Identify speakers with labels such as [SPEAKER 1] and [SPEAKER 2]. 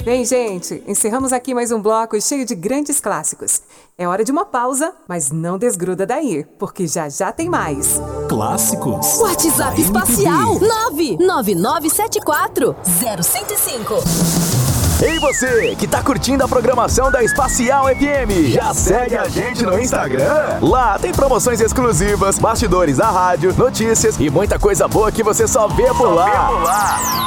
[SPEAKER 1] Bem, gente, encerramos aqui mais um bloco cheio de grandes clássicos. É hora de uma pausa, mas não desgruda daí, porque já já tem mais.
[SPEAKER 2] Clássicos.
[SPEAKER 3] WhatsApp Espacial 99974-0105.
[SPEAKER 4] Ei, você que tá curtindo a programação da Espacial FM, já segue a gente no Instagram? Lá tem promoções exclusivas, bastidores da rádio, notícias e muita coisa boa que você só vê por lá.